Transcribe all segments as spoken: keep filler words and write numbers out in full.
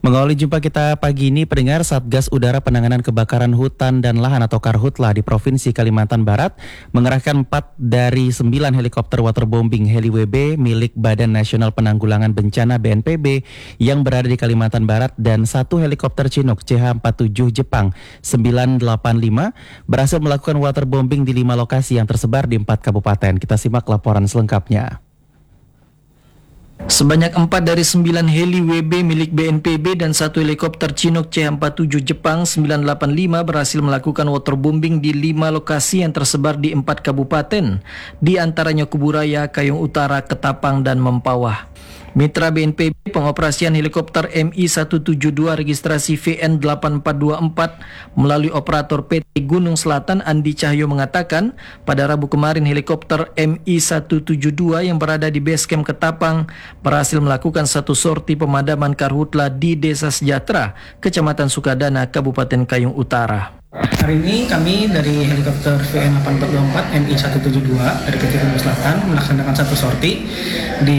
Mengawali jumpa kita pagi ini, pendengar, Satgas Udara Penanganan Kebakaran Hutan dan Lahan atau Karhutla di Provinsi Kalimantan Barat mengerahkan empat dari sembilan helikopter waterbombing Heli W B milik Badan Nasional Penanggulangan Bencana B N P B yang berada di Kalimantan Barat dan satu helikopter Chinook C H empat puluh tujuh Jepang sembilan delapan lima berhasil melakukan waterbombing di lima lokasi yang tersebar di empat kabupaten. Kita simak laporan selengkapnya. Sebanyak empat dari sembilan heli W B milik B N P B dan satu helikopter Chinook C H empat puluh tujuh Jepang sembilan delapan lima berhasil melakukan waterbombing di lima lokasi yang tersebar di empat kabupaten, di antaranya Kuburaya, Kayong Utara, Ketapang, dan Mempawah. Mitra B N P B pengoperasian helikopter M I seratus tujuh puluh dua registrasi V N delapan empat dua empat melalui operator P T Gunung Selatan Andi Cahyo mengatakan pada Rabu kemarin helikopter M I seratus tujuh puluh dua yang berada di Basecamp Ketapang berhasil melakukan satu sorti pemadaman karhutla di Desa Sejahtera, Kecamatan Sukadana, Kabupaten Kayong Utara. Hari ini kami dari helikopter V N delapan empat dua empat M I seratus tujuh puluh dua dari P T Gunung Selatan melaksanakan satu sorti di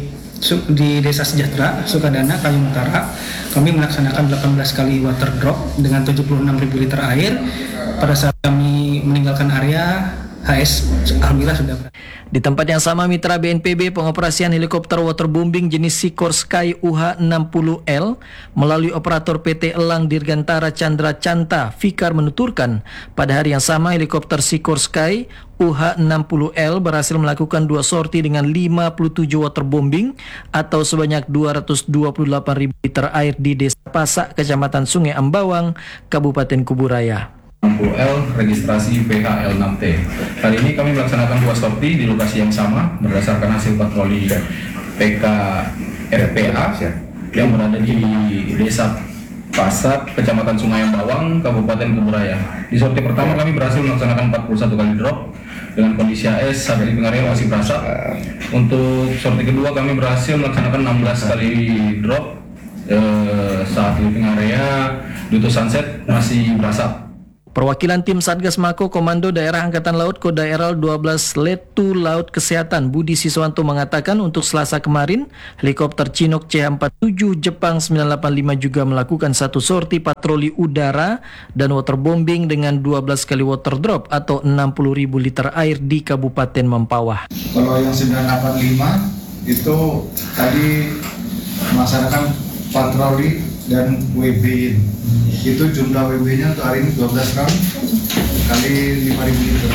di Desa Sejahtera, Sukadana, Kayong Utara. Kami melaksanakan delapan belas kali water drop dengan tujuh puluh enam ribu liter air. Pada saat kami meninggalkan area, H S alhamdulillah sudah berada. Di tempat yang sama, Mitra B N P B pengoperasian helikopter waterbombing jenis Sikorsky U H enam puluh L melalui operator P T Elang Dirgantara Chandra Canta Fikar menuturkan pada hari yang sama helikopter Sikorsky U H enam puluh L berhasil melakukan dua sorti dengan lima puluh tujuh waterbombing atau sebanyak dua ratus dua puluh delapan ribu liter air di Desa Pasak, Kecamatan Sungai Ambawang, Kabupaten Kuburaya. enam puluh L registrasi P H L enam T. Kali ini kami melaksanakan dua sorti di lokasi yang sama berdasarkan hasil patroli P K R P A yang berada di Desa Pasak, Kecamatan Sungai Ambawang, Kabupaten Kuburaya. Di sorti pertama kami berhasil melaksanakan empat puluh satu kali drop dengan kondisi A S saat di tengah area masih berasap. Untuk sorti kedua kami berhasil melaksanakan enam belas kali drop eh, saat di tengah area Duto Sunset masih berasap. Perwakilan tim Satgas Mako Komando Daerah Angkatan Laut Kodaeral dua belas Letu Laut Kesehatan Budi Siswanto mengatakan untuk Selasa kemarin helikopter Chinook C H empat puluh tujuh Jepang sembilan delapan lima juga melakukan satu sorti patroli udara dan waterbombing dengan dua belas kali water drop atau enam puluh ribu liter air di Kabupaten Mempawah. Kalau yang sembilan delapan lima itu tadi melaksanakan patroli dan W B itu jumlah W B-nya untuk hari ini dua belas kali kali lima ribu liter.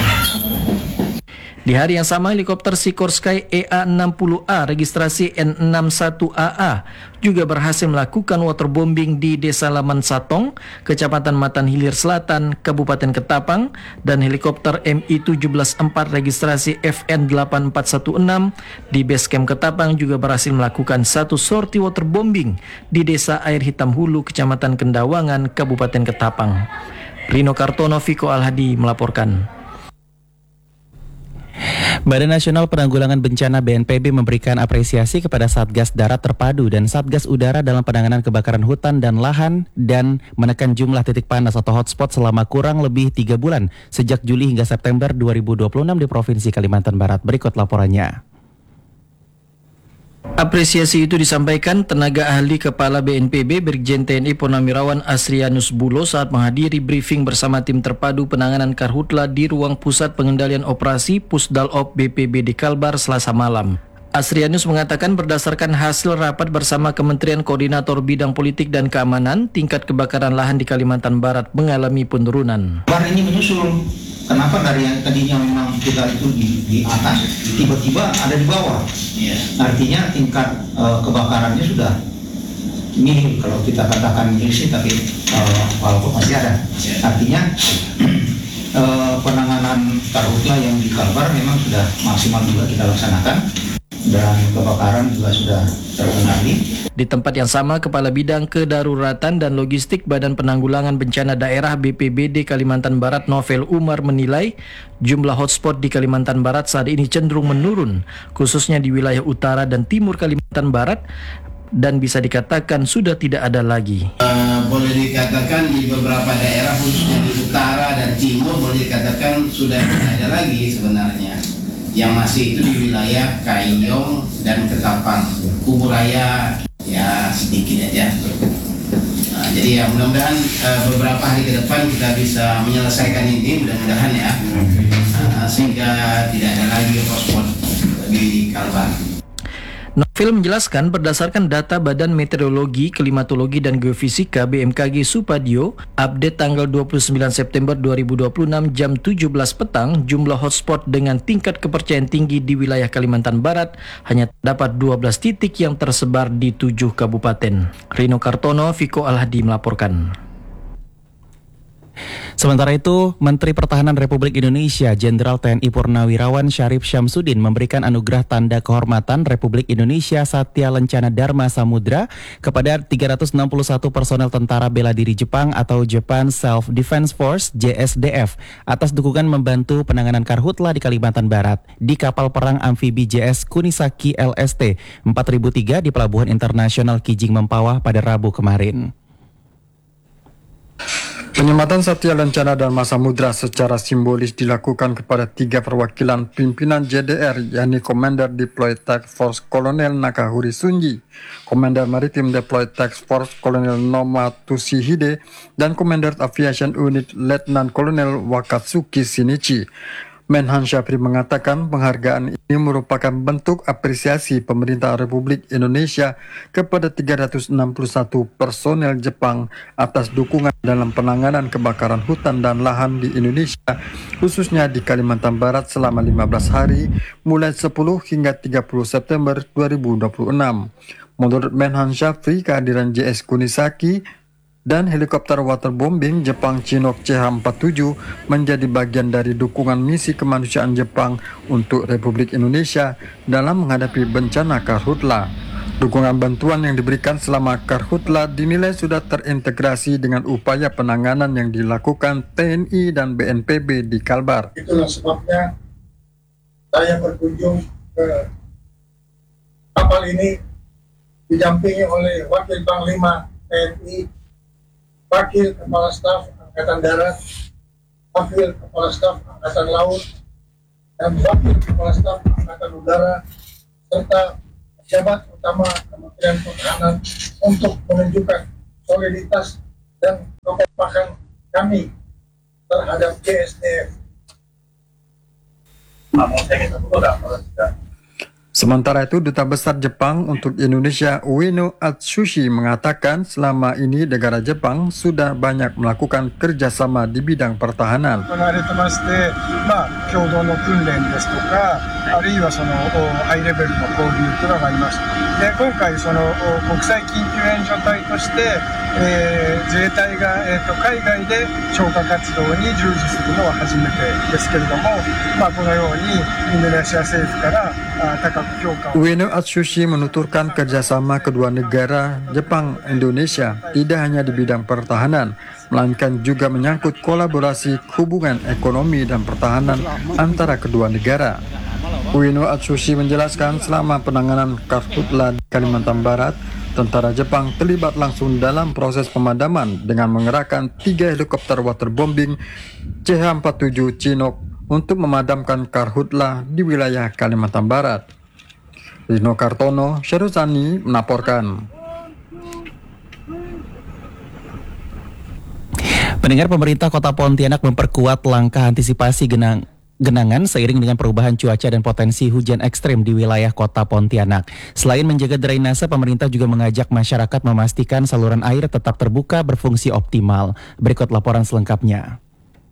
Di hari yang sama helikopter Sikorsky E A enam puluh A registrasi N enam satu A A juga berhasil melakukan waterbombing di Desa Laman Satong, Kecamatan Matan Hilir Selatan, Kabupaten Ketapang, dan helikopter M I tujuh belas empat registrasi F N delapan empat satu enam di Basecamp Ketapang juga berhasil melakukan satu sorti waterbombing di Desa Air Hitam Hulu, Kecamatan Kendawangan, Kabupaten Ketapang. Rino Kartono, Viko Alhadi melaporkan. Badan Nasional Penanggulangan Bencana B N P B memberikan apresiasi kepada Satgas Darat Terpadu dan Satgas Udara dalam penanganan kebakaran hutan dan lahan dan menekan jumlah titik panas atau hotspot selama kurang lebih tiga bulan sejak Juli hingga September dua ribu dua puluh enam di Provinsi Kalimantan Barat. Berikut laporannya. Apresiasi itu disampaikan tenaga ahli Kepala B N P B Brigjen T N I Purnawirawan Asrianus Bulo saat menghadiri briefing bersama tim terpadu penanganan karhutla di ruang Pusat Pengendalian Operasi Pusdalop B P B D Kalbar Selasa malam. Asrianus mengatakan berdasarkan hasil rapat bersama Kementerian Koordinator Bidang Politik dan Keamanan, tingkat kebakaran lahan di Kalimantan Barat mengalami penurunan. Kabar ini menyusul. Kenapa dari yang tadinya memang kita itu di, di atas, tiba-tiba ada di bawah. Yeah. Artinya tingkat uh, kebakarannya sudah minim, kalau kita katakan minim sih, tapi uh, walaupun masih ada. Yeah. Artinya uh, penanganan karhutla yang di Kalbar memang sudah maksimal juga kita laksanakan. Dan kebakaran juga sudah terkendali. Di tempat yang sama, Kepala Bidang Kedaruratan dan Logistik Badan Penanggulangan Bencana Daerah B P B D Kalimantan Barat Novel Umar menilai jumlah hotspot di Kalimantan Barat saat ini cenderung menurun, khususnya di wilayah utara dan timur Kalimantan Barat, dan bisa dikatakan sudah tidak ada lagi. Uh, boleh dikatakan di beberapa daerah khususnya di utara dan timur boleh dikatakan sudah tidak ada lagi sebenarnya. Yang masih itu di wilayah Kayong dan Ketapang. Kuburaya ya sedikit aja. jadi ya mudah-mudahan uh, beberapa hari ke depan kita bisa menyelesaikan ini, mudah-mudahan ya, uh, sehingga tidak ada lagi hotspot di Kalbar. Novel menjelaskan berdasarkan data Badan Meteorologi, Klimatologi dan Geofisika B M K G Supadio, update tanggal dua puluh sembilan September dua ribu dua puluh enam jam tujuh belas petang, jumlah hotspot dengan tingkat kepercayaan tinggi di wilayah Kalimantan Barat hanya terdapat dua belas titik yang tersebar di tujuh kabupaten. Rino Kartono, Viko Alhadi melaporkan. Sementara itu, Menteri Pertahanan Republik Indonesia Jenderal T N I Purnawirawan Syarif Syamsuddin memberikan anugerah Tanda Kehormatan Republik Indonesia Satya Lencana Dharma Samudra kepada tiga ratus enam puluh satu personel Tentara Bela Diri Jepang atau Japan Self Defense Force J S D F atas dukungan membantu penanganan karhutla di Kalimantan Barat di kapal perang amfibi J S Kunisaki L S T empat ribu tiga di Pelabuhan Internasional Kijing Mempawah pada Rabu kemarin. Penyematan Satya Lencana Dharma Samudra secara simbolis dilakukan kepada tiga perwakilan pimpinan J D R, yakni Komander Deployed Task Force Kolonel Nakahuri Sunji, Komander Maritim Deployed Task Force Kolonel Noma Tushihide, dan Komander Aviation Unit Letnan Kolonel Wakatsuki Shinichi. Menhan Syafri mengatakan penghargaan ini merupakan bentuk apresiasi pemerintah Republik Indonesia kepada tiga ratus enam puluh satu personel Jepang atas dukungan dalam penanganan kebakaran hutan dan lahan di Indonesia, khususnya di Kalimantan Barat selama lima belas hari, mulai sepuluh hingga tiga puluh September dua ribu dua puluh enam. Menurut Menhan Syafri, kehadiran J S Kunisaki dan helikopter waterbombing Jepang Chinook C H empat puluh tujuh menjadi bagian dari dukungan misi kemanusiaan Jepang untuk Republik Indonesia dalam menghadapi bencana karhutla. Dukungan bantuan yang diberikan selama karhutla dinilai sudah terintegrasi dengan upaya penanganan yang dilakukan T N I dan B N P B di Kalbar. Itulah sebabnya saya berkunjung ke kapal ini didampingi oleh Wakil Panglima T N I, Wakil Kepala Staf Angkatan Darat, Wakil Kepala Staf Angkatan Laut, dan Wakil Kepala Staf Angkatan Udara, serta pejabat utama Kementerian Pertahanan untuk menunjukkan soliditas dan kekompakan kami terhadap J S D F. Sementara itu, Duta Besar Jepang untuk Indonesia Ueno Atsushi mengatakan selama ini negara Jepang sudah banyak melakukan kerjasama di bidang pertahanan. 行われてまして、まあ、共同の訓練ですとか、あるいはそのハイレベルの交流というのがあります。で、今回その国際緊急援助隊として、えー、自衛隊が、えー、と海外で消火活動に従事するのは初めてですけれども、まあ、このようにインドネシア政府から高く評価を。 Ueno Atsushi menuturkan kerjasama kedua negara Jepang-Indonesia tidak hanya di bidang pertahanan, melainkan juga menyangkut kolaborasi hubungan ekonomi dan pertahanan antara kedua negara. Ueno Atsushi menjelaskan selama penanganan karhutla di Kalimantan Barat, tentara Jepang terlibat langsung dalam proses pemadaman dengan mengerahkan tiga helikopter waterbombing C H empat puluh tujuh Chinook untuk memadamkan karhutla di wilayah Kalimantan Barat. Rino Kartono, Syaruzani melaporkan. Pendengar, pemerintah Kota Pontianak memperkuat langkah antisipasi genang genangan seiring dengan perubahan cuaca dan potensi hujan ekstrim di wilayah Kota Pontianak. Selain menjaga drainase, pemerintah juga mengajak masyarakat memastikan saluran air tetap terbuka berfungsi optimal. Berikut laporan selengkapnya.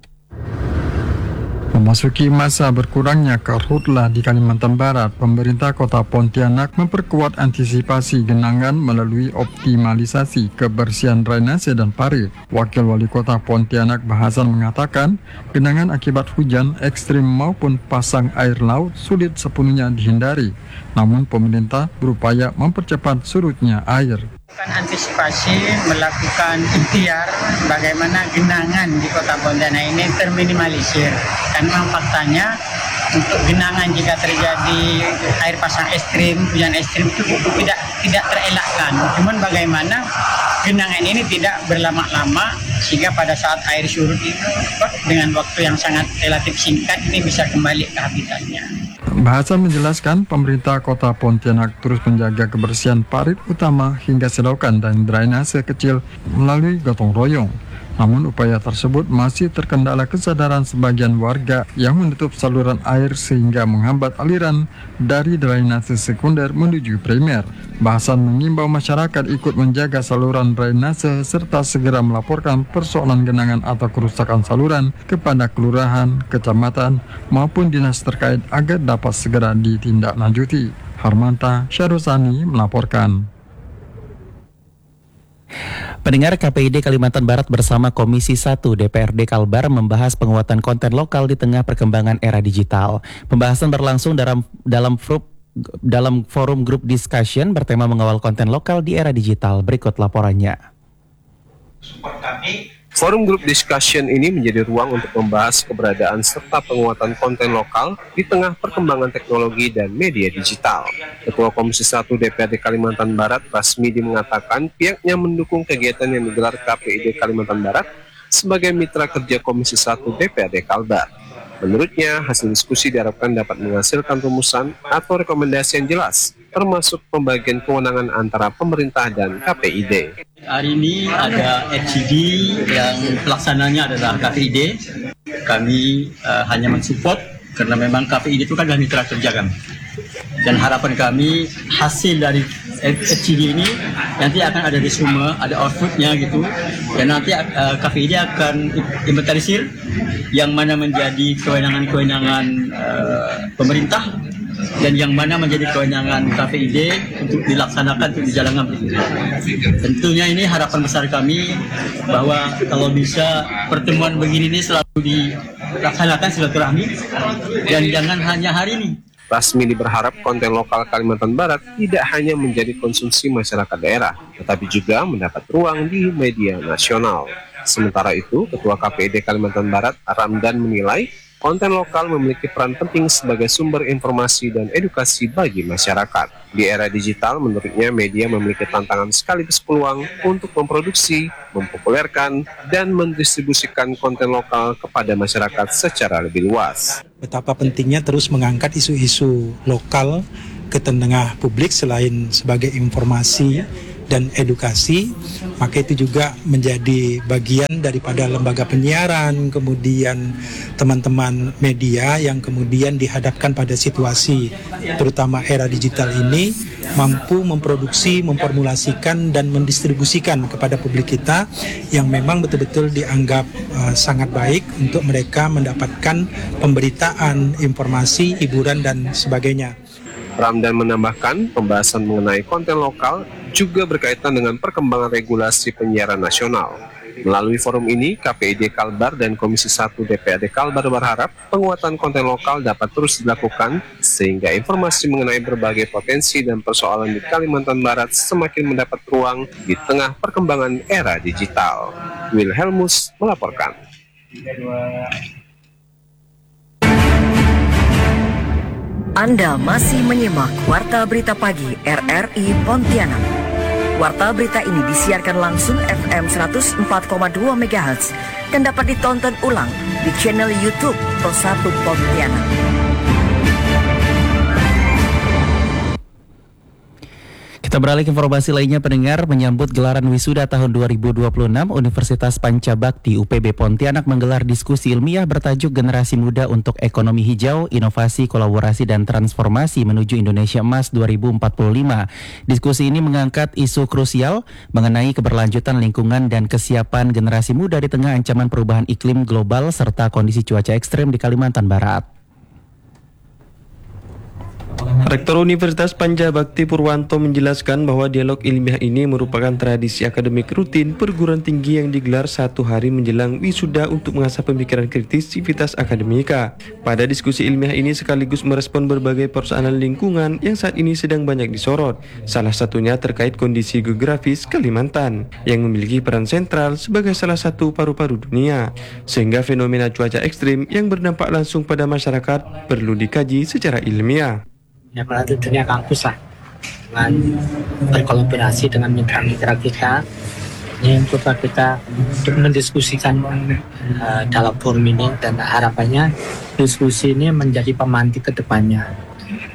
Memasuki masa berkurangnya karhutla di Kalimantan Barat, pemerintah Kota Pontianak memperkuat antisipasi genangan melalui optimalisasi kebersihan drainase dan parit. Wakil Wali Kota Pontianak Bahasan mengatakan, genangan akibat hujan ekstrim maupun pasang air laut sulit sepenuhnya dihindari. Namun pemerintah berupaya mempercepat surutnya air. Antisipasi, melakukan ikhtiar bagaimana genangan di Kota Pontianak ini terminimalisir. Dan memang faktanya untuk genangan jika terjadi air pasang ekstrim, hujan ekstrim itu tidak tidak terelakkan. Cuman bagaimana genangan ini tidak berlama-lama sehingga pada saat air surut itu dengan waktu yang sangat relatif singkat ini bisa kembali ke habitatnya. Bahasan menjelaskan pemerintah Kota Pontianak terus menjaga kebersihan parit utama hingga selokan dan drainase kecil melalui gotong royong. Namun upaya tersebut masih terkendala kesadaran sebagian warga yang menutup saluran air sehingga menghambat aliran dari drainase sekunder menuju primer. Bahasan mengimbau masyarakat ikut menjaga saluran drainase serta segera melaporkan persoalan genangan atau kerusakan saluran kepada kelurahan, kecamatan maupun dinas terkait agar dapat segera ditindaklanjuti. Harmanta Syarusani melaporkan. Pendengar, K P I D Kalimantan Barat bersama Komisi satu D P R D Kalbar membahas penguatan konten lokal di tengah perkembangan era digital. Pembahasan berlangsung dalam dalam forum, dalam forum group discussion bertema mengawal konten lokal di era digital. Berikut laporannya. Forum group discussion ini menjadi ruang untuk membahas keberadaan serta penguatan konten lokal di tengah perkembangan teknologi dan media digital. Ketua Komisi satu D P R D Kalimantan Barat, Rasmidi, mengatakan pihaknya mendukung kegiatan yang digelar K P I D Kalimantan Barat sebagai mitra kerja Komisi satu D P R D Kalbar. Menurutnya, hasil diskusi diharapkan dapat menghasilkan rumusan atau rekomendasi yang jelas, termasuk pembagian kewenangan antara pemerintah dan K P I D. Hari ini ada F C D yang pelaksananya adalah K P I D. Kami uh, hanya mensupport karena memang K P I D itu kan adalah mitra kerja kami. Dan harapan kami hasil dari F C D ini nanti akan ada resume, ada outputnya gitu. Dan nanti uh, K P I D akan inventarisir yang mana menjadi kewenangan-kewenangan uh, pemerintah dan yang mana menjadi kewenangan K P I D untuk dilaksanakan, untuk dijalankan. Tentunya ini harapan besar kami bahwa kalau bisa pertemuan begini ini selalu dilaksanakan silaturahmi dan jangan hanya hari ini. Rasmidi berharap konten lokal Kalimantan Barat tidak hanya menjadi konsumsi masyarakat daerah, tetapi juga mendapat ruang di media nasional. Sementara itu, Ketua K P I D Kalimantan Barat, Ramdan, menilai konten lokal memiliki peran penting sebagai sumber informasi dan edukasi bagi masyarakat. Di era digital, menurutnya media memiliki tantangan sekaligus peluang untuk memproduksi, mempopulerkan, dan mendistribusikan konten lokal kepada masyarakat secara lebih luas. Betapa pentingnya terus mengangkat isu-isu lokal ke tengah publik selain sebagai informasi dan edukasi, maka itu juga menjadi bagian daripada lembaga penyiaran, kemudian teman-teman media yang kemudian dihadapkan pada situasi terutama era digital ini mampu memproduksi, memformulasikan dan mendistribusikan kepada publik kita yang memang betul-betul dianggap uh, sangat baik untuk mereka mendapatkan pemberitaan, informasi, hiburan dan sebagainya. Ramdan menambahkan, pembahasan mengenai konten lokal juga berkaitan dengan perkembangan regulasi penyiaran nasional. Melalui forum ini, K P I D Kalbar dan Komisi satu D P R D Kalbar berharap penguatan konten lokal dapat terus dilakukan sehingga informasi mengenai berbagai potensi dan persoalan di Kalimantan Barat semakin mendapat ruang di tengah perkembangan era digital. Wilhelmus melaporkan. Anda masih menyimak Warta Berita Pagi R R I Pontianak. Warta berita ini disiarkan langsung F M seratus empat koma dua megahertz dan dapat ditonton ulang di channel YouTube Pro satu Pontianak. Kita beralih ke informasi lainnya, pendengar. Menyambut gelaran wisuda tahun dua ribu dua puluh enam, Universitas Pancabakti U P B Pontianak menggelar diskusi ilmiah bertajuk Generasi Muda untuk Ekonomi Hijau, Inovasi, Kolaborasi, dan Transformasi Menuju Indonesia Emas dua ribu empat puluh lima. Diskusi ini mengangkat isu krusial mengenai keberlanjutan lingkungan dan kesiapan generasi muda di tengah ancaman perubahan iklim global serta kondisi cuaca ekstrem di Kalimantan Barat. Rektor Universitas Pancabakti Purwanto menjelaskan bahwa dialog ilmiah ini merupakan tradisi akademik rutin perguruan tinggi yang digelar satu hari menjelang wisuda untuk mengasah pemikiran kritis civitas akademika. Pada diskusi ilmiah ini sekaligus merespon berbagai persoalan lingkungan yang saat ini sedang banyak disorot, salah satunya terkait kondisi geografis Kalimantan yang memiliki peran sentral sebagai salah satu paru-paru dunia, sehingga fenomena cuaca ekstrim yang berdampak langsung pada masyarakat perlu dikaji secara ilmiah. Ya, melalui dunia kampus lah, dengan berkolaborasi dengan mitra-mitra kita ini untuk kita untuk mendiskusikan uh, dalam forum ini, dan harapannya diskusi ini menjadi pemantik ke depannya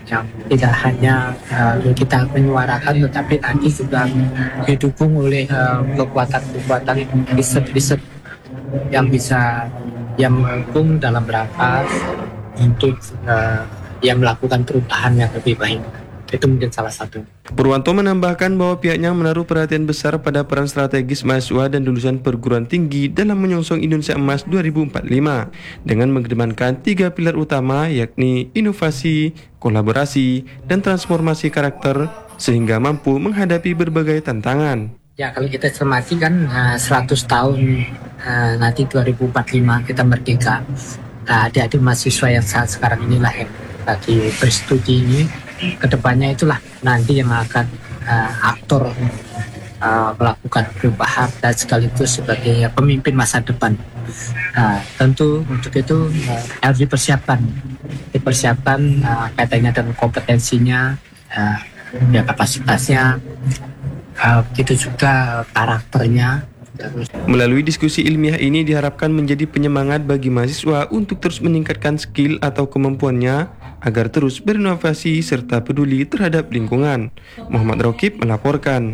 yang tidak hanya uh, kita menyuarakan, tetapi nanti juga didukung oleh uh, kekuatan-kekuatan riset-riset yang bisa yang mendukung dalam rangka untuk uh, yang melakukan perubahan yang lebih baik. Itu mungkin salah satu. Purwanto menambahkan bahwa pihaknya menaruh perhatian besar pada peran strategis mahasiswa dan lulusan perguruan tinggi dalam menyongsong Indonesia Emas dua ribu empat puluh lima dengan mengedepankan tiga pilar utama, yakni inovasi, kolaborasi, dan transformasi karakter sehingga mampu menghadapi berbagai tantangan. Ya, kalau kita cermati kan uh, seratus tahun uh, nanti dua ribu empat puluh lima kita merdeka. Nah, adik-adik mahasiswa yang saat sekarang inilah yang lagi berstudi ini, kedepannya itulah nanti yang akan uh, aktor uh, melakukan perubahan dan sekaligus sebagai pemimpin masa depan. Nah, tentu untuk itu uh, harus dipersiapkan, dipersiapkan uh, kaitannya dengan kompetensinya, uh, ya kapasitasnya, uh, itu juga karakternya. Melalui diskusi ilmiah ini diharapkan menjadi penyemangat bagi mahasiswa untuk terus meningkatkan skill atau kemampuannya agar terus berinovasi serta peduli terhadap lingkungan. Muhammad Rokib melaporkan.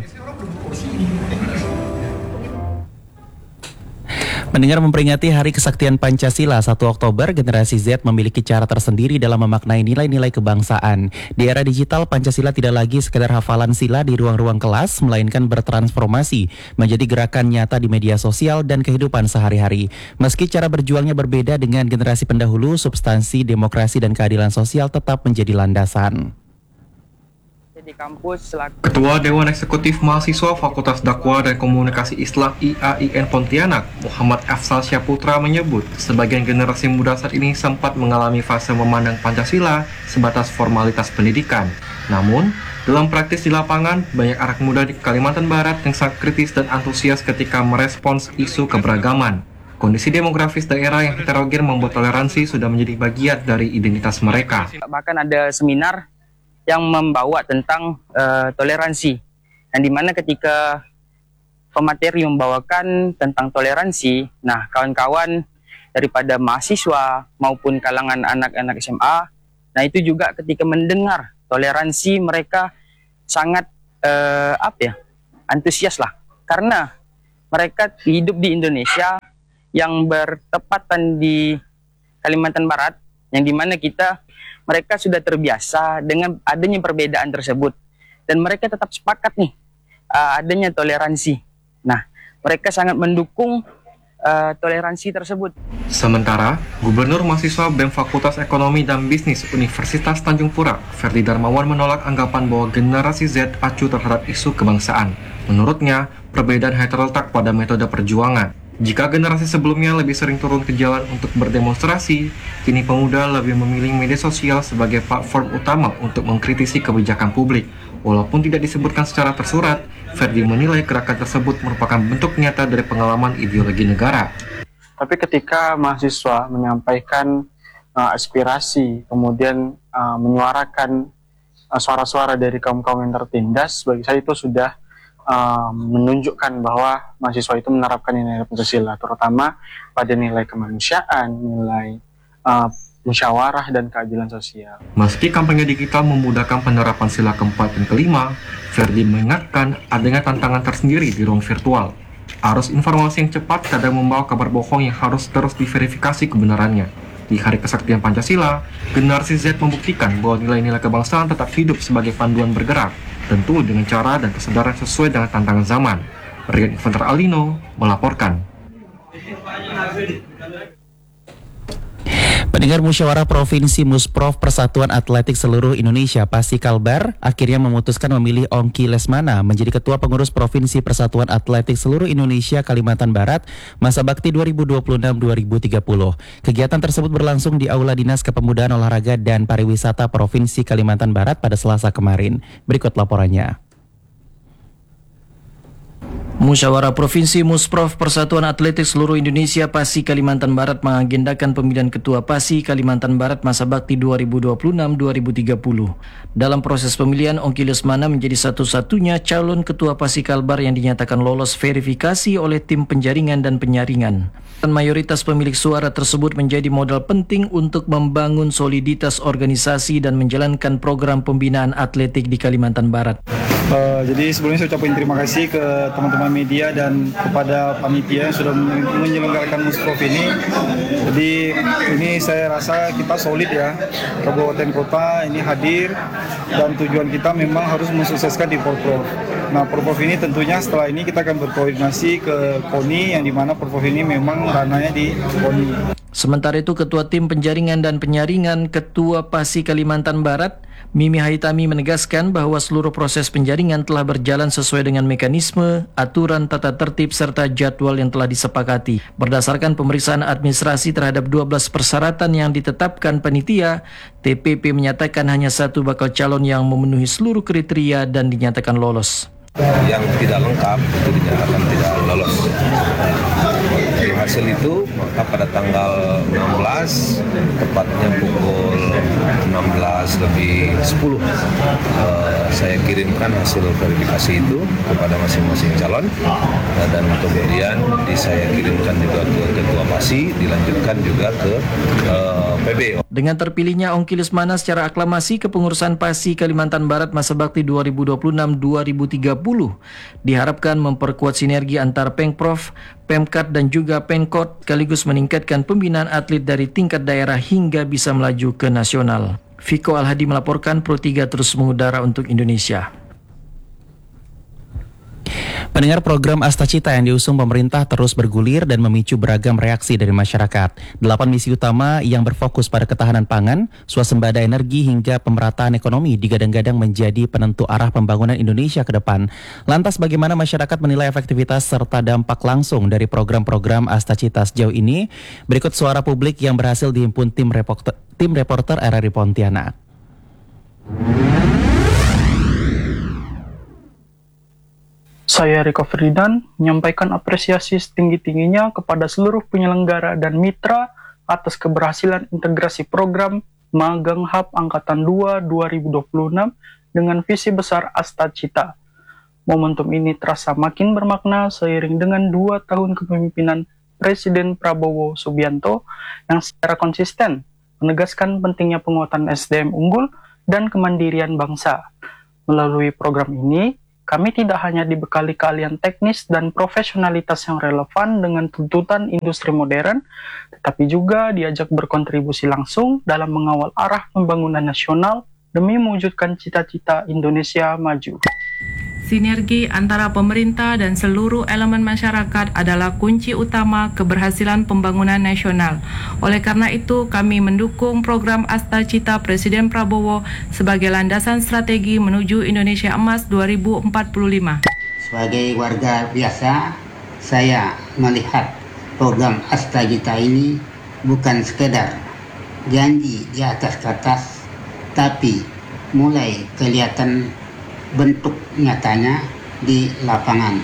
Mendengar memperingati Hari Kesaktian Pancasila satu Oktober, generasi Z memiliki cara tersendiri dalam memaknai nilai-nilai kebangsaan. Di era digital, Pancasila tidak lagi sekedar hafalan sila di ruang-ruang kelas, melainkan bertransformasi menjadi gerakan nyata di media sosial dan kehidupan sehari-hari. Meski cara berjuangnya berbeda dengan generasi pendahulu, substansi demokrasi dan keadilan sosial tetap menjadi landasan. Di kampus selaku Ketua Dewan Eksekutif Mahasiswa Fakultas Dakwah dan Komunikasi Islam I A I N Pontianak, Muhammad Afsal Syaputra menyebut, sebagian generasi muda saat ini sempat mengalami fase memandang Pancasila sebatas formalitas pendidikan. Namun, dalam praktis di lapangan, banyak anak muda di Kalimantan Barat yang sangat kritis dan antusias ketika merespons isu keberagaman. Kondisi demografis daerah yang heterogen membuat toleransi sudah menjadi bagian dari identitas mereka. Bahkan ada seminar yang membawa tentang uh, toleransi, dan dimana ketika pemateri membawakan tentang toleransi, nah kawan-kawan daripada mahasiswa maupun kalangan anak-anak S M A, nah itu juga ketika mendengar toleransi mereka sangat uh, apa ya, antusias lah, karena mereka hidup di Indonesia yang bertepatan di Kalimantan Barat, yang dimana kita mereka sudah terbiasa dengan adanya perbedaan tersebut, dan mereka tetap sepakat nih uh, adanya toleransi. Nah, mereka sangat mendukung uh, toleransi tersebut. Sementara, Gubernur Mahasiswa B E M Fakultas Ekonomi dan Bisnis Universitas Tanjung Pura, Ferdi Darmawan, menolak anggapan bahwa generasi Z acuh terhadap isu kebangsaan. Menurutnya, perbedaan hanya terletak pada metode perjuangan. Jika generasi sebelumnya lebih sering turun ke jalan untuk berdemonstrasi, kini pemuda lebih memilih media sosial sebagai platform utama untuk mengkritisi kebijakan publik. Walaupun tidak disebutkan secara tersurat, Ferdi menilai gerakan tersebut merupakan bentuk nyata dari pengalaman ideologi negara. Tapi ketika mahasiswa menyampaikan uh, aspirasi, kemudian uh, menyuarakan uh, suara-suara dari kaum-kaum yang tertindas, bagi saya itu sudah Uh, menunjukkan bahwa mahasiswa itu menerapkan nilai Pancasila, terutama pada nilai kemanusiaan, nilai uh, musyawarah dan keadilan sosial. Meski kampanye digital memudahkan penerapan sila keempat dan kelima, Ferdi mengingatkan adanya tantangan tersendiri di ruang virtual. Arus informasi yang cepat kadang membawa kabar bohong yang harus terus diverifikasi kebenarannya. Di Hari Kesaktian Pancasila, generasi Z membuktikan bahwa nilai-nilai kebangsaan tetap hidup sebagai panduan bergerak, tentu dengan cara dan kesadaran sesuai dengan tantangan zaman. Rian Infanter Alino melaporkan. Pendengar Musyawarah Provinsi Musprov Persatuan Atletik Seluruh Indonesia Pasi Kalbar akhirnya memutuskan memilih Ongki Lesmana menjadi Ketua Pengurus Provinsi Persatuan Atletik Seluruh Indonesia Kalimantan Barat masa bakti dua ribu dua puluh enam sampai dua ribu tiga puluh. Kegiatan tersebut berlangsung di Aula Dinas Kepemudaan Olahraga dan Pariwisata Provinsi Kalimantan Barat pada Selasa kemarin. Berikut laporannya. Musyawarah Provinsi Musprof Persatuan Atletik Seluruh Indonesia PASI Kalimantan Barat mengagendakan pemilihan Ketua PASI Kalimantan Barat masa bakti dua ribu dua puluh enam sampai dua ribu tiga puluh. Dalam proses pemilihan, Ongki Lesmana menjadi satu-satunya calon Ketua PASI Kalbar yang dinyatakan lolos verifikasi oleh tim penjaringan dan penyaringan. Dan mayoritas pemilik suara tersebut menjadi modal penting untuk membangun soliditas organisasi dan menjalankan program pembinaan atletik di Kalimantan Barat. Uh, jadi sebelumnya saya ucapkan terima kasih ke teman-teman media dan kepada panitia yang sudah menyelenggarakan Musprof ini. Jadi ini saya rasa kita solid ya, kabupaten kota ini hadir dan tujuan kita memang harus mensukseskan di Porprov. Nah, Porprov ini tentunya setelah ini kita akan berkoordinasi ke KONI yang dimana Porprov ini memang ranahnya di KONI. Sementara itu, Ketua Tim Penjaringan dan Penyaringan Ketua PASI Kalimantan Barat, Mimi Haitami menegaskan bahwa seluruh proses penjaringan telah berjalan sesuai dengan mekanisme, aturan, tata tertib, serta jadwal yang telah disepakati. Berdasarkan pemeriksaan administrasi terhadap dua belas persyaratan yang ditetapkan panitia, T P P menyatakan hanya satu bakal calon yang memenuhi seluruh kriteria dan dinyatakan lolos. Yang tidak lengkap itu dinyatakan tidak lolos. Dari hasil itu, maka pada tanggal enam belas, tepatnya pukul enam belas lebih sepuluh, eh, saya kirimkan hasil verifikasi itu kepada masing-masing calon, nah, dan kemudian di saya kirimkan juga ke Ketua PASI, dilanjutkan juga ke eh, P B. Dengan terpilihnya Ongki Lesmana secara aklamasi kepengurusan PASI Kalimantan Barat masa bakti dua ribu dua puluh enam sampai dua ribu tiga puluh, diharapkan memperkuat sinergi antar Pemprov, Pemkat dan juga Pemkot, sekaligus meningkatkan pembinaan atlet dari tingkat daerah hingga bisa melaju ke nasional. Viko Alhadi melaporkan, Pro tiga terus mengudara untuk Indonesia. Pendengar, program Astacita yang diusung pemerintah terus bergulir dan memicu beragam reaksi dari masyarakat. Delapan misi utama yang berfokus pada ketahanan pangan, swasembada energi hingga pemerataan ekonomi digadang-gadang menjadi penentu arah pembangunan Indonesia ke depan. Lantas bagaimana masyarakat menilai efektivitas serta dampak langsung dari program-program Astacita sejauh ini? Berikut suara publik yang berhasil dihimpun tim reporter, tim reporter R R I Pontianak. Saya Riko Ferdinand menyampaikan apresiasi setinggi-tingginya kepada seluruh penyelenggara dan mitra atas keberhasilan integrasi program Magang Hub Angkatan dua dua ribu dua puluh enam dengan visi besar Astacita. Momentum ini terasa makin bermakna seiring dengan dua tahun kepemimpinan Presiden Prabowo Subianto yang secara konsisten menegaskan pentingnya penguatan S D M unggul dan kemandirian bangsa. Melalui program ini, kami tidak hanya dibekali keahlian teknis dan profesionalitas yang relevan dengan tuntutan industri modern, tetapi juga diajak berkontribusi langsung dalam mengawal arah pembangunan nasional demi mewujudkan cita-cita Indonesia maju. Sinergi antara pemerintah dan seluruh elemen masyarakat adalah kunci utama keberhasilan pembangunan nasional. Oleh karena itu, kami mendukung program Astacita Presiden Prabowo sebagai landasan strategi menuju Indonesia Emas dua ribu empat puluh lima. Sebagai warga biasa, saya melihat program Astacita ini bukan sekedar janji di atas kertas, tapi mulai kelihatan bentuk nyatanya di lapangan.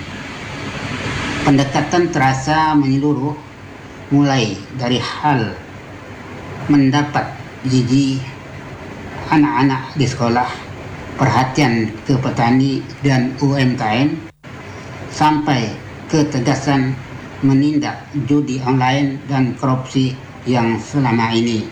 Pendekatan terasa menyeluruh, mulai dari hal mendapat gigi anak-anak di sekolah, perhatian ke petani dan U M K M, sampai ketegasan menindak judi online dan korupsi yang selama ini.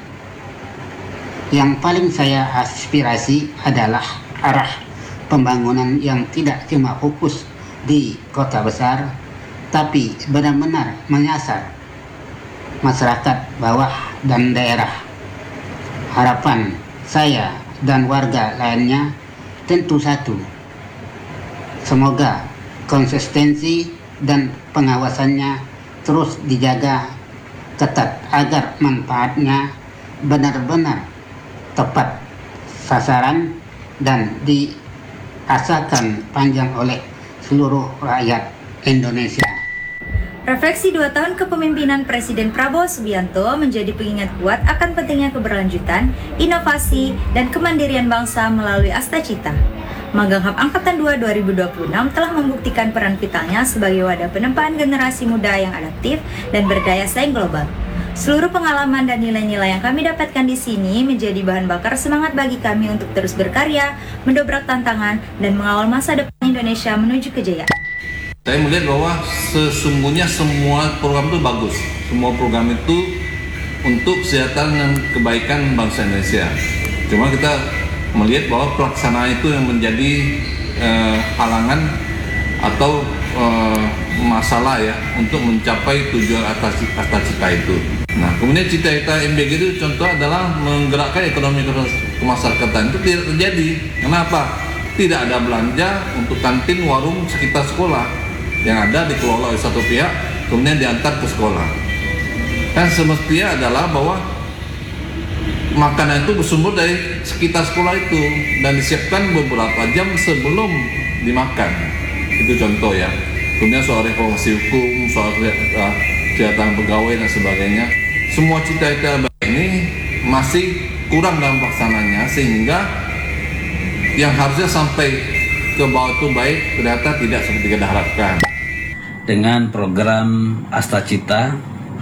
Yang paling saya aspirasi adalah arah pembangunan yang tidak cuma fokus di kota besar, tapi benar-benar menyasar masyarakat bawah dan daerah. Harapan saya dan warga lainnya tentu satu, semoga konsistensi dan pengawasannya terus dijaga ketat agar manfaatnya benar-benar tepat sasaran dan di asalkan panjang oleh seluruh rakyat Indonesia. Refleksi dua tahun kepemimpinan Presiden Prabowo Subianto menjadi pengingat kuat akan pentingnya keberlanjutan, inovasi, dan kemandirian bangsa melalui Astacita. Magang Hub Angkatan dua dua ribu dua puluh enam telah membuktikan peran vitalnya sebagai wadah penempaan generasi muda yang adaptif dan berdaya saing global. Seluruh pengalaman dan nilai-nilai yang kami dapatkan di sini menjadi bahan bakar semangat bagi kami untuk terus berkarya, mendobrak tantangan, dan mengawal masa depan Indonesia menuju kejayaan. Saya melihat bahwa sesungguhnya semua program itu bagus. Semua program itu untuk kesehatan dan kebaikan bangsa Indonesia. Cuma kita melihat bahwa pelaksanaan itu yang menjadi eh, halangan atau eh, masalah ya untuk mencapai tujuan atas atas cita itu. Nah, kemudian cita-cita M B G itu contoh adalah menggerakkan ekonomi kemasyarakatan. Itu tidak terjadi. Kenapa? Tidak ada belanja untuk kantin, warung sekitar sekolah yang ada dikelola oleh satu pihak, kemudian diantar ke sekolah. Kan semestinya adalah bahwa makanan itu bersumber dari sekitar sekolah itu dan disiapkan beberapa jam sebelum dimakan. Itu contoh ya. Kemudian soal reformasi hukum, soal kesehatan pegawai dan sebagainya. Semua cita-cita ini masih kurang dalam pelaksanaannya sehingga yang harusnya sampai ke bawah itu baik ternyata tidak seperti kita harapkan. Dengan program Astacita,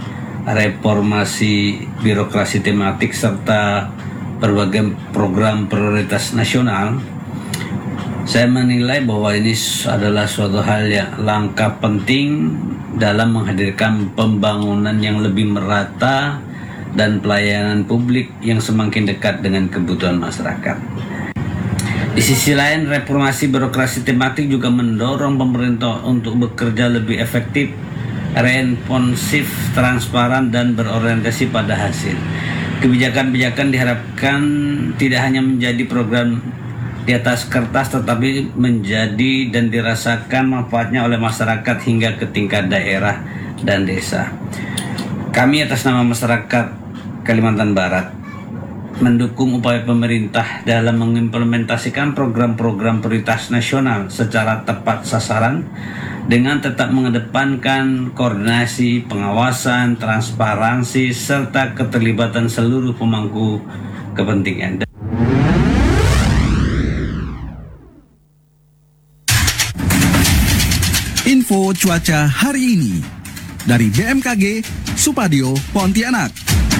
reformasi birokrasi tematik serta berbagai program prioritas nasional, saya menilai bahwa ini adalah suatu hal yang langkah penting dalam menghadirkan pembangunan yang lebih merata dan pelayanan publik yang semakin dekat dengan kebutuhan masyarakat. Di sisi lain, reformasi birokrasi tematik juga mendorong pemerintah untuk bekerja lebih efektif, responsif, transparan, dan berorientasi pada hasil. Kebijakan-kebijakan diharapkan tidak hanya menjadi program di atas kertas tetapi menjadi dan dirasakan manfaatnya oleh masyarakat hingga ke tingkat daerah dan desa. Kami atas nama masyarakat Kalimantan Barat mendukung upaya pemerintah dalam mengimplementasikan program-program prioritas nasional secara tepat sasaran dengan tetap mengedepankan koordinasi, pengawasan, transparansi, serta keterlibatan seluruh pemangku kepentingan. Info cuaca hari ini dari B M K G Supadio Pontianak.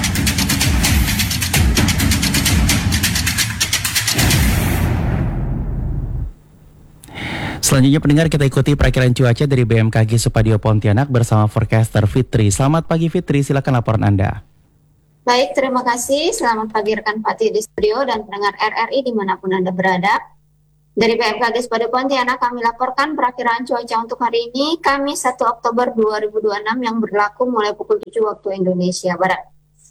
Selanjutnya pendengar, kita ikuti perakiran cuaca dari B M K G Supadio Pontianak bersama forecaster Fitri. Selamat pagi Fitri, silakan laporan Anda. Baik, terima kasih. Selamat pagi rekan Fatih di studio dan pendengar R R I dimanapun Anda berada. Dari B M K G Supadio Pontianak kami laporkan perakiran cuaca untuk hari ini, Kamis satu Oktober dua ribu dua puluh enam yang berlaku mulai pukul tujuh waktu Indonesia Barat.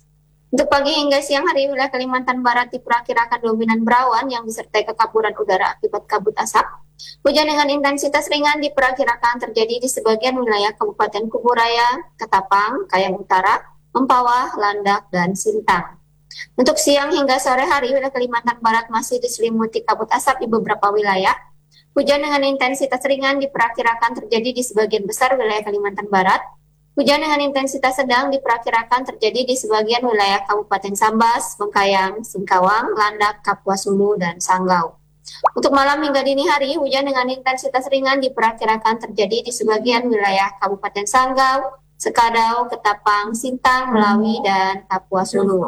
Untuk pagi hingga siang hari, wilayah Kalimantan Barat diperkirakan dominan berawan yang disertai kekaburan udara akibat kabut asap. Hujan dengan intensitas ringan diperkirakan terjadi di sebagian wilayah Kabupaten Kuburaya, Ketapang, Kayang Utara, Mempawah, Landak, dan Sintang. Untuk siang hingga sore hari, wilayah Kalimantan Barat masih diselimuti kabut asap di beberapa wilayah. Hujan dengan intensitas ringan diperkirakan terjadi di sebagian besar wilayah Kalimantan Barat. Hujan dengan intensitas sedang diperkirakan terjadi di sebagian wilayah Kabupaten Sambas, Bengkayang, Singkawang, Landak, Kapuas Hulu, dan Sanggau. Untuk malam hingga dini hari, hujan dengan intensitas ringan diperkirakan terjadi di sebagian wilayah Kabupaten Sanggau, Sekadau, Ketapang, Sintang, Melawi, dan Kapuas Hulu.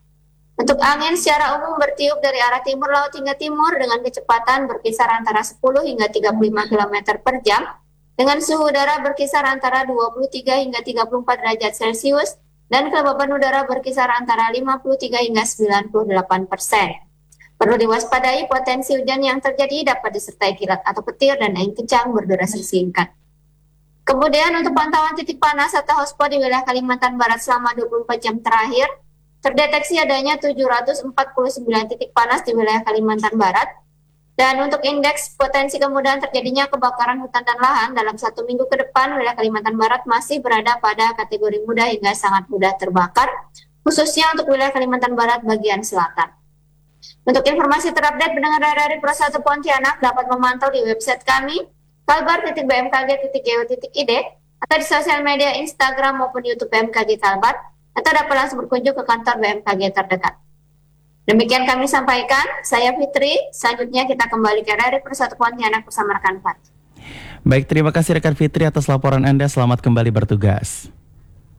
Untuk angin secara umum bertiup dari arah timur laut hingga timur dengan kecepatan berkisar antara sepuluh hingga tiga puluh lima kilometer per jam, dengan suhu udara berkisar antara dua puluh tiga hingga tiga puluh empat derajat Celcius, dan kelembaban udara berkisar antara lima puluh tiga hingga sembilan puluh delapan persen. Perlu diwaspadai potensi hujan yang terjadi dapat disertai kilat atau petir dan angin kencang berdurasi singkat. Kemudian untuk pantauan titik panas atau hotspot di wilayah Kalimantan Barat selama dua puluh empat jam terakhir, terdeteksi adanya tujuh ratus empat puluh sembilan titik panas di wilayah Kalimantan Barat. Dan untuk indeks potensi kemudahan terjadinya kebakaran hutan dan lahan dalam satu minggu ke depan, wilayah Kalimantan Barat masih berada pada kategori mudah hingga sangat mudah terbakar, khususnya untuk wilayah Kalimantan Barat bagian selatan. Untuk informasi terupdate pendengar dari Pro satu Pontianak dapat memantau di website kami kalbar titik b m k g titik g o titik i d atau di sosial media Instagram maupun YouTube B M K G Kalbar, atau dapat langsung berkunjung ke kantor B M K G terdekat. Demikian kami sampaikan, saya Fitri. Selanjutnya kita kembali ke R R I Persatu Pontianak bersama rekan Fatih. Baik, terima kasih rekan Fitri atas laporan Anda. Selamat kembali bertugas.